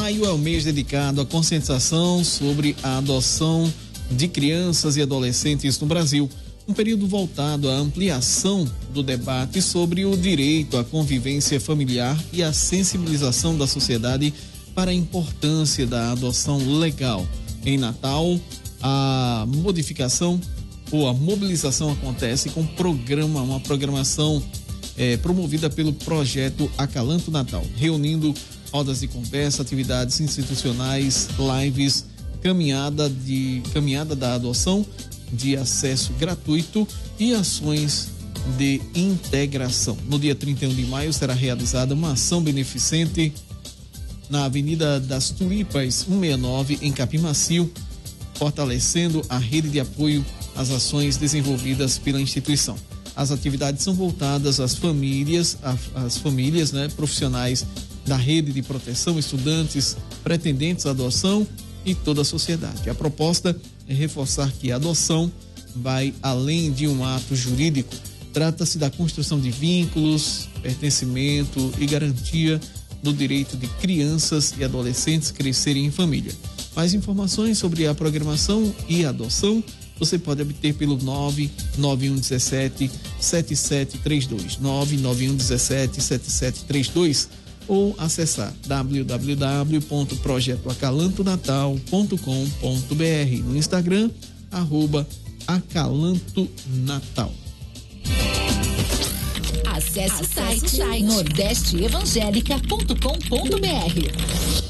Maio é o mês dedicado à conscientização sobre a adoção de crianças e adolescentes no Brasil. Um período voltado à ampliação do debate sobre o direito à convivência familiar e à sensibilização da sociedade para a importância da adoção legal. Em Natal, a mobilização acontece com uma programação promovida pelo projeto Acalanto Natal, reunindo rodas de conversa, atividades institucionais, lives, caminhada da adoção, de acesso gratuito e ações de integração. No dia 31 de maio será realizada uma ação beneficente na Avenida das Tulipas, 169, em Capim Macio, fortalecendo a rede de apoio às ações desenvolvidas pela instituição. As atividades são voltadas às famílias, profissionais da rede de proteção, estudantes, pretendentes à adoção e toda a sociedade. A proposta é reforçar que a adoção vai além de um ato jurídico. Trata-se da construção de vínculos, pertencimento e garantia do direito de crianças e adolescentes crescerem em família. Mais informações sobre a programação e a adoção você pode obter pelo 99117-7732, 99117-7732, ou acessar www.projetoacalantonatal.com.br, no Instagram, @acalantonatal. Acesse o site nordesteevangelica.com.br.